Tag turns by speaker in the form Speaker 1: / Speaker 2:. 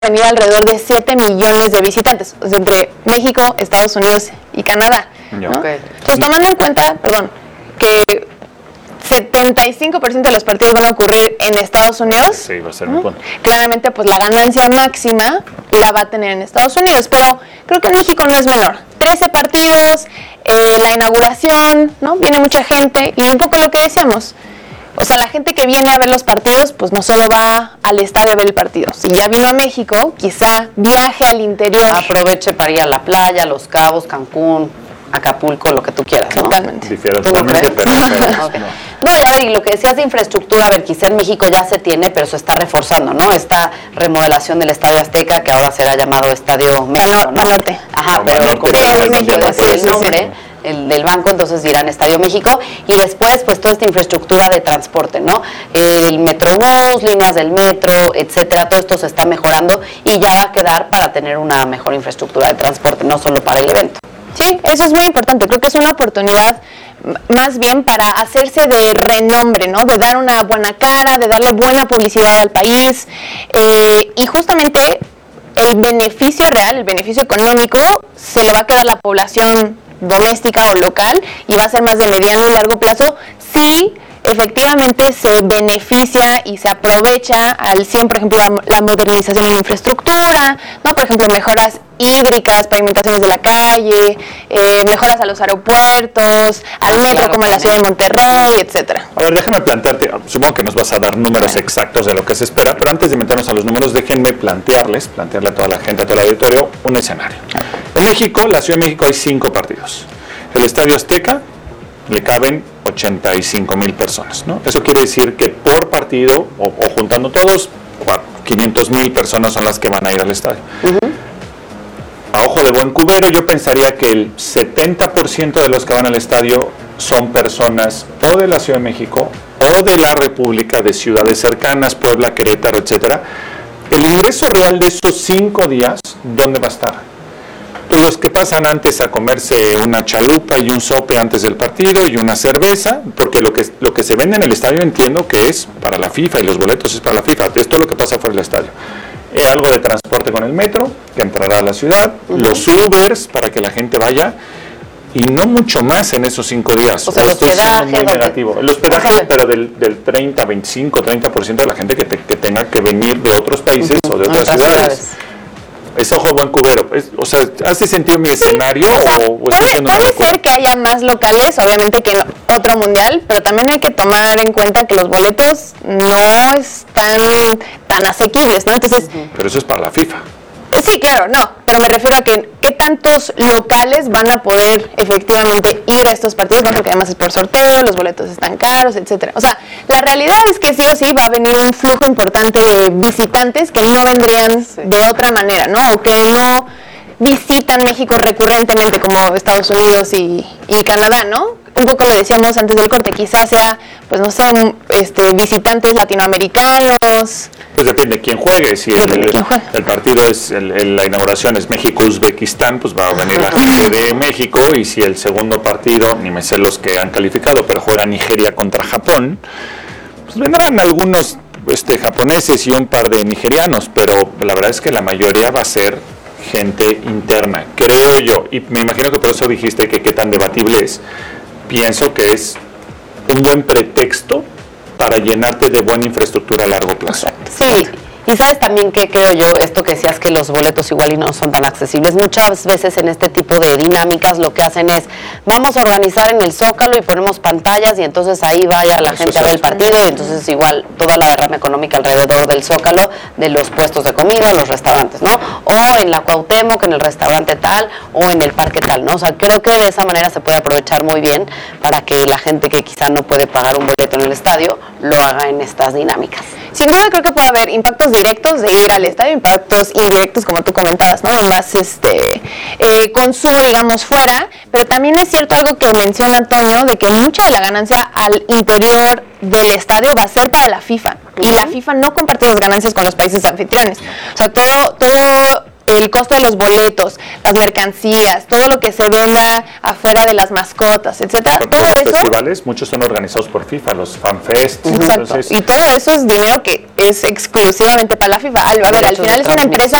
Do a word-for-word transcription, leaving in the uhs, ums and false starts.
Speaker 1: venir alrededor de siete millones de visitantes, o sea, entre México, Estados Unidos y Canadá, ¿no? Okay. Entonces, tomando en cuenta, perdón, que setenta y cinco por ciento de los partidos van a ocurrir en Estados Unidos,
Speaker 2: sí, va a ser muy bueno.
Speaker 1: Claramente, pues la ganancia máxima la va a tener en Estados Unidos, pero creo que en México no es menor. trece partidos, eh, la inauguración, ¿no? Viene mucha gente y un poco lo que decíamos. O sea, la gente que viene a ver los partidos, pues no solo va al estadio a ver el partido. Si ya vino a México, quizá viaje al interior.
Speaker 3: Aproveche para ir a la playa, Los Cabos, Cancún, Acapulco, lo que tú quieras, ¿no?
Speaker 1: Totalmente.
Speaker 2: Difiero
Speaker 3: ¿Tú no
Speaker 2: totalmente,
Speaker 3: crees?
Speaker 2: pero,
Speaker 3: Okay.
Speaker 2: no.
Speaker 3: No, y a ver, y lo que decías de infraestructura, a ver, quizá en México ya se tiene, pero se está reforzando, ¿no? Esta remodelación del Estadio Azteca, que ahora será llamado Estadio México, ¿no?
Speaker 1: Norte.
Speaker 3: Ajá,
Speaker 2: O
Speaker 3: pero
Speaker 2: Banorte,
Speaker 3: como
Speaker 2: sí,
Speaker 3: es
Speaker 2: México,
Speaker 3: México, así
Speaker 2: sí,
Speaker 3: el
Speaker 2: sí,
Speaker 3: nombre,
Speaker 2: sí.
Speaker 3: el del banco, entonces dirán Estadio México, y después, pues, toda esta infraestructura de transporte, ¿no? El Metrobús, líneas del metro, etcétera, todo esto se está mejorando y ya va a quedar para tener una mejor infraestructura de transporte, no solo para el evento.
Speaker 1: Sí, eso es muy importante. Creo que es una oportunidad más bien para hacerse de renombre, ¿no? De dar una buena cara, de darle buena publicidad al país. Eh, y justamente el beneficio real, el beneficio económico, se lo va a quedar la población doméstica o local y va a ser más de mediano y largo plazo si efectivamente se beneficia y se aprovecha al cien, por ejemplo, la, la modernización de la infraestructura, ¿no? Por ejemplo, mejoras hídricas, pavimentaciones de la calle, eh, mejoras a los aeropuertos, al metro, claro, como en la ciudad de Monterrey, etcétera.
Speaker 2: A ver, déjame plantearte, supongo que nos vas a dar números exactos de lo que se espera, pero antes de meternos a los números, déjenme plantearles, plantearle a toda la gente, a todo el auditorio, un escenario. En México, la Ciudad de México, hay cinco partidos. El Estadio Azteca le caben ochenta y cinco mil personas, ¿no? Eso quiere decir que por partido, o, o juntando todos, quinientas mil personas son las que van a ir al estadio. Uh-huh. A ojo de buen cubero, yo pensaría que el setenta por ciento de los que van al estadio son personas o de la Ciudad de México o de la República, de ciudades cercanas, Puebla, Querétaro, etcétera. El ingreso real de esos cinco días, ¿dónde va a estar? Pues los que pasan antes a comerse una chalupa y un sope antes del partido y una cerveza, porque lo que, lo que se vende en el estadio entiendo que es para la FIFA y los boletos es para la FIFA, es todo lo que pasa fuera del estadio. Eh, algo de transporte con el metro, que entrará a la ciudad, uh-huh. Los Ubers para que la gente vaya, y no mucho más en esos cinco días.
Speaker 3: O sea, el
Speaker 2: estoy siendo muy
Speaker 3: donde...
Speaker 2: negativo. El hospedaje, o sea, pero del, del treinta, veinticinco, treinta por ciento de la gente que, te, que tenga que venir de otros países uh-huh. o de otras, otras ciudades. ciudades. Es ojo buen cubero. Es, o sea, ¿hace sentido mi escenario?
Speaker 1: Sí, o sea,
Speaker 2: o, o
Speaker 1: puede, puede ser que haya más locales, obviamente que en otro mundial, pero también hay que tomar en cuenta que los boletos no están tan asequibles, ¿no? Entonces,
Speaker 2: uh-huh. Pero eso es para la FIFA.
Speaker 1: Sí, claro, no, pero me refiero a que qué tantos locales van a poder efectivamente ir a estos partidos, ¿no? Porque además es por sorteo, los boletos están caros, etcétera. O sea, la realidad es que sí o sí va a venir un flujo importante de visitantes que no vendrían sí. de otra manera, ¿no? O que no visitan México recurrentemente como Estados Unidos y, y Canadá, ¿no? Un poco lo decíamos antes del corte, quizás sea, pues no sé, este, visitantes latinoamericanos.
Speaker 2: Pues depende de quién juegue. Si el, el, el partido es, el, el, la inauguración es México-Uzbekistán, pues va a venir la gente de México. Y si el segundo partido, ni me sé los que han calificado, pero juega Nigeria contra Japón, pues vendrán algunos este, japoneses y un par de nigerianos, pero la verdad es que la mayoría va a ser gente interna, creo yo. Y me imagino que por eso dijiste que qué tan debatible es. Pienso que es un buen pretexto para llenarte de buena infraestructura a largo plazo.
Speaker 3: Sí, y sabes también que creo yo, esto que decías que los boletos igual y no son tan accesibles, muchas veces en este tipo de dinámicas lo que hacen es, vamos a organizar en el Zócalo y ponemos pantallas y entonces ahí vaya la Eso gente a ver el partido y entonces igual toda la derrama económica alrededor del Zócalo, de los puestos de comida, los restaurantes, ¿no? O en la Cuauhtémoc, en el restaurante tal, o en el parque tal, ¿no? O sea, creo que de esa manera se puede aprovechar muy bien para que la gente que quizá no puede pagar un boleto en el estadio, lo haga en estas dinámicas.
Speaker 1: Sin duda creo que puede haber impactos directos de ir al estadio, impactos indirectos como tú comentabas, ¿no? Más este eh, consumo, digamos, fuera, pero también es cierto algo que menciona Antonio, de que mucha de la ganancia al interior del estadio va a ser para la FIFA, uh-huh. y la FIFA no comparte las ganancias con los países anfitriones. O sea, todo, todo el costo de los boletos, las mercancías, todo lo que se venda afuera de las mascotas, etcétera.
Speaker 2: Con,
Speaker 1: todo
Speaker 2: con los
Speaker 1: eso,
Speaker 2: festivales, muchos son organizados por FIFA, los FanFest.
Speaker 1: Exacto.
Speaker 2: Entonces,
Speaker 1: y todo eso es dinero que es exclusivamente para la FIFA. Al, a ver, al final es una empresa